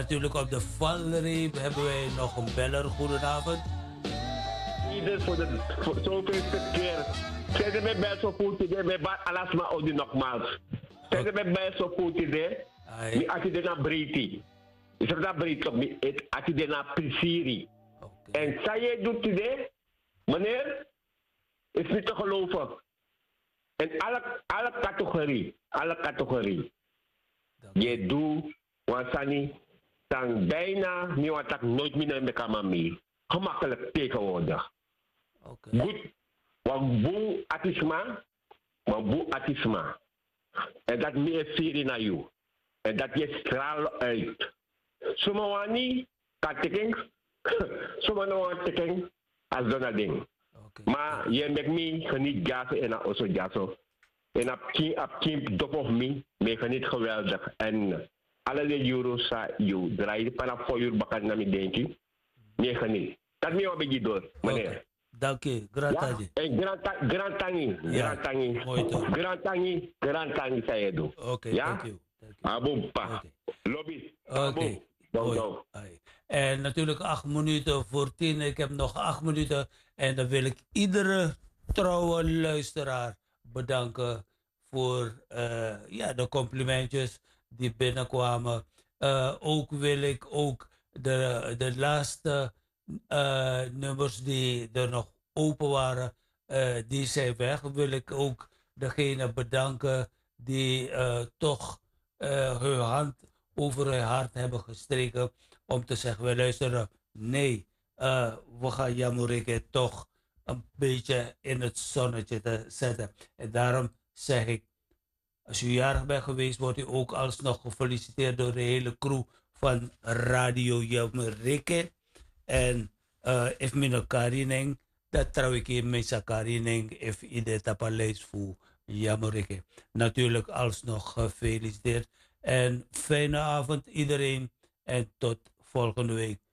Natuurlijk op de valreep hebben wij nog een beller. Goedenavond. Ieder voor zoveelste keer. Zijn ze met bij zo'n goed idee, met alles maar ook nogmaals. Zijn ze met bij zo'n goed idee, Ai. als je naar Briti. Is er naar Briti, als je naar Prisiri. Okay. En zij je doet idee, meneer, is niet te geloven. En alle categorie. Je doet, wansani, dan bijna, niet wat ik nooit meer naar elkaar mee. Gemakkelijk tegenwoordig. Okay. Goed, want boe atisma. En dat meer serie naar jou. En dat je straal uit. Somawani, kateking, somawani teking, als dan een ding. Maar je met me geniet jassen en also jassen. En op kind dop of me, me geniet geweldig. En alle euro's je draait vanaf voor je bakken naar me denken. Me geniet. Dat me een beetje door, meneer. Dank je, Grantani. Ja, en Grand Tangi, zei je doen. Oké, ja? dank je. Abumpa. Lobby. Oké. En natuurlijk 8 minuten voor 10. Ik heb nog 8 minuten. En dan wil ik iedere trouwe luisteraar bedanken voor de complimentjes die binnenkwamen. Ook wil ik ook de laatste nummers die er nog open waren, die zijn weg. Wil ik ook degene bedanken die toch hun hand over hun hart hebben gestreken om te zeggen, we luisteren, nee, we gaan Jamurike toch een beetje in het zonnetje te zetten. En daarom zeg ik, als u jarig bent geweest, wordt u ook alsnog gefeliciteerd door de hele crew van Radio Jamurike. En if mino karining, dat trouw ik in mijn karining, if ide tapalees voor Jamurike. Natuurlijk alsnog gefeliciteerd. En fijne avond iedereen. En tot volgende week.